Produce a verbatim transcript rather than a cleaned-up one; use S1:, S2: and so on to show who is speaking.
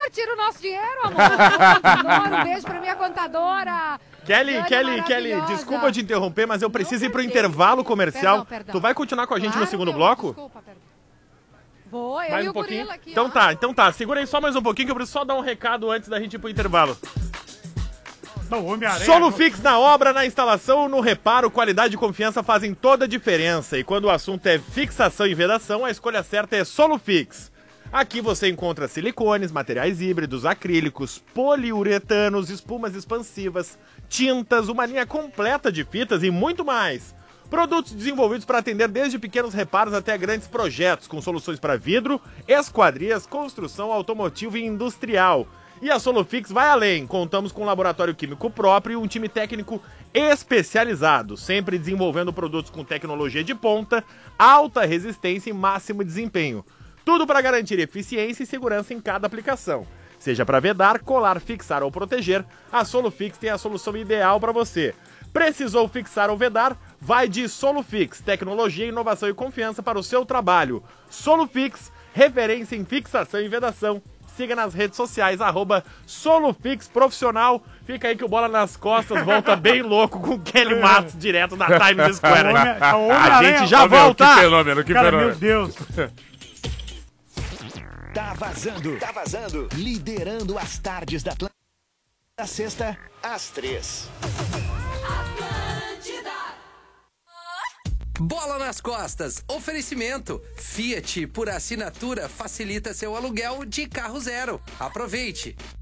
S1: tira o nosso dinheiro, amor. Contadora, um beijo pra minha contadora.
S2: Kelly,
S1: Dani
S2: Kelly, Kelly,
S1: maravilhosa.
S2: desculpa te interromper, mas eu preciso
S1: Não,
S2: ir pro
S1: perdeu.
S2: intervalo comercial.
S1: Perdão, perdão.
S2: Tu vai continuar com a gente
S1: Claro
S2: no segundo
S1: que eu-
S2: bloco?
S1: Desculpa, perdão. Vou, eu
S2: Mais
S1: e
S2: um
S1: o
S2: pouquinho.
S1: gorila aqui,
S2: Então
S1: ó.
S2: tá, então tá. Segura aí só mais um pouquinho que eu preciso só dar um recado antes da gente ir pro intervalo.
S3: Não, Homem-Aranha.
S2: Solufix na obra, na instalação, no reparo, qualidade e confiança fazem toda a diferença. E quando o assunto é fixação e vedação, a escolha certa é Solufix. Aqui você encontra silicones, materiais híbridos, acrílicos, poliuretanos, espumas expansivas, tintas, uma linha completa de fitas e muito mais. Produtos desenvolvidos para atender desde pequenos reparos até grandes projetos, com soluções para vidro, esquadrias, construção automotiva e industrial. E a Solufix vai além. Contamos com um laboratório químico próprio e um time técnico especializado, sempre desenvolvendo produtos com tecnologia de ponta, alta resistência e máximo desempenho. Tudo para garantir eficiência e segurança em cada aplicação. Seja para vedar, colar, fixar ou proteger, a Solufix tem a solução ideal para você. Precisou fixar ou vedar? Vai de Solufix, tecnologia, inovação e confiança para o seu trabalho. Solufix, referência em fixação e vedação. Siga nas redes sociais, arroba Solufix Profissional. Fica aí que o Bola nas Costas volta bem louco com o Kelly Matos, direto da Times Square.
S3: Homem-
S2: Hein?
S3: tá
S2: A
S3: Homem-Aranha.
S2: gente já
S4: Ô, meu,
S2: volta!
S4: Que fenômeno, que
S3: Cara,
S4: fenômeno.
S3: meu Deus.
S5: Tá vazando. Tá vazando. Liderando as tardes da Atlântida. Da sexta às três.
S6: Bola nas costas. Oferecimento. Fiat por assinatura facilita seu aluguel de carro zero. Aproveite.